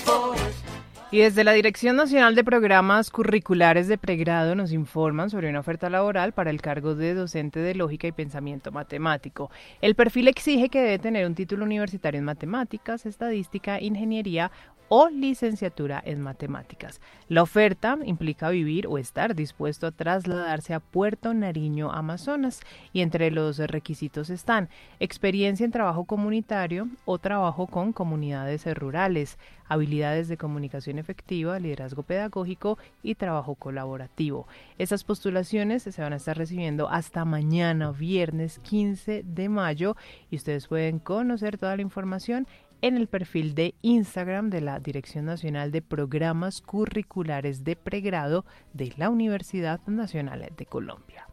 Y desde la Dirección Nacional de Programas Curriculares de Pregrado nos informan sobre una oferta laboral para el cargo de docente de lógica y pensamiento matemático. El perfil exige que debe tener un título universitario en matemáticas, estadística, ingeniería o licenciatura en matemáticas. La oferta implica vivir o estar dispuesto a trasladarse a Puerto Nariño, Amazonas, y entre los requisitos están experiencia en trabajo comunitario o trabajo con comunidades rurales, habilidades de comunicación efectiva, liderazgo pedagógico y trabajo colaborativo. Estas postulaciones se van a estar recibiendo hasta mañana, viernes 15 de mayo, y ustedes pueden conocer toda la información en el perfil de Instagram de la Dirección Nacional de Programas Curriculares de Pregrado de la Universidad Nacional de Colombia.